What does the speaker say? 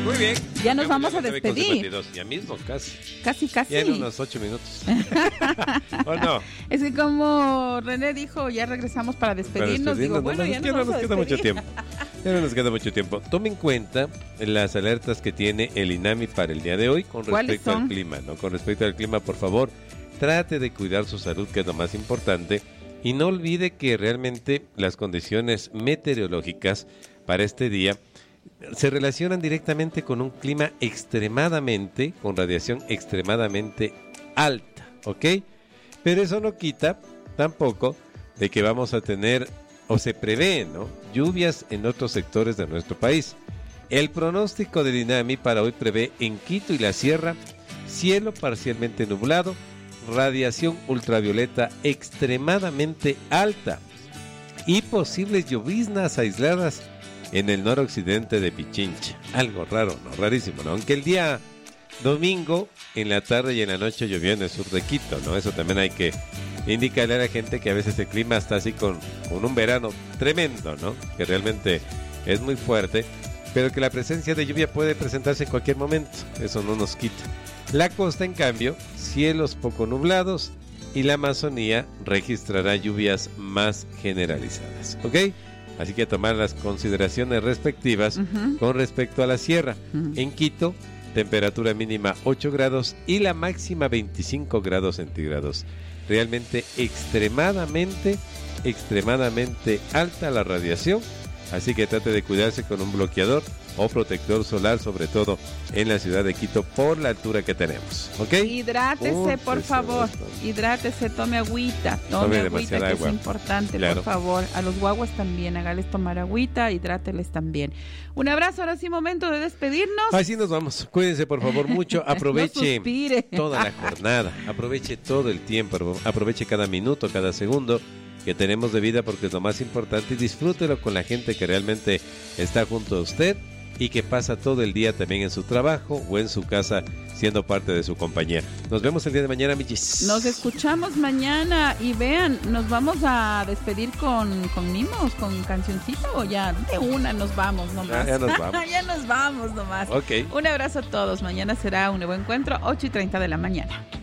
Muy bien. Ya nos vamos a despedir. Ya mismo, casi. Casi. Ya en unos 8 minutos. ¿O no? Es que como René dijo, ya regresamos para despedirnos. Digo, bueno, ya no nos queda mucho tiempo. Ya no nos queda mucho tiempo. Tome en cuenta las alertas que tiene el INAMI para el día de hoy con respecto al clima, ¿no? Con respecto al clima, por favor, trate de cuidar su salud, que es lo más importante. Y no olvide que realmente las condiciones meteorológicas para este día se relacionan directamente con un clima con radiación extremadamente alta, ¿ok? Pero eso no quita tampoco de que vamos a tener, o se prevé, ¿no?, lluvias en otros sectores de nuestro país. El pronóstico del INAMI para hoy prevé en Quito y la Sierra cielo parcialmente nublado, radiación ultravioleta extremadamente alta y posibles lloviznas aisladas en el noroccidente de Pichincha. Algo raro, ¿no? Rarísimo, ¿no? Aunque el día domingo, en la tarde y en la noche llovió en el sur de Quito, ¿no? Eso también hay que indicarle a la gente que a veces el clima está así con un verano tremendo, ¿no? Que realmente es muy fuerte, pero que la presencia de lluvia puede presentarse en cualquier momento. Eso no nos quita. La costa, en cambio, cielos poco nublados y la Amazonía registrará lluvias más generalizadas, ¿ok? Así que tomar las consideraciones respectivas con respecto a la sierra. En Quito, temperatura mínima 8 grados y la máxima 25 grados centígrados. Realmente extremadamente alta la radiación. Así que trate de cuidarse con un bloqueador o protector solar, sobre todo en la ciudad de Quito, por la altura que tenemos, ¿ok? Hidrátese, por favor. Hidrátese, tome agüita. Tome agüita, que agua. Es importante, claro. Por favor. A los guaguas también, hágales tomar agüita, hidráteles también. Un abrazo, ahora sí, momento de despedirnos. Así nos vamos. Cuídense, por favor, mucho. Aproveche toda la jornada, aproveche todo el tiempo, aproveche cada minuto, cada segundo que tenemos de vida, porque es lo más importante, y disfrútelo con la gente que realmente está junto a usted y que pasa todo el día también en su trabajo o en su casa siendo parte de su compañía. Nos vemos el día de mañana, michis. Nos escuchamos mañana y vean, nos vamos a despedir con mimos, con cancioncita, o ya de una nos vamos nomás. Ya nos vamos. Ya nos vamos nomás. Ok. Un abrazo a todos. Mañana será un nuevo encuentro, 8:30 de la mañana.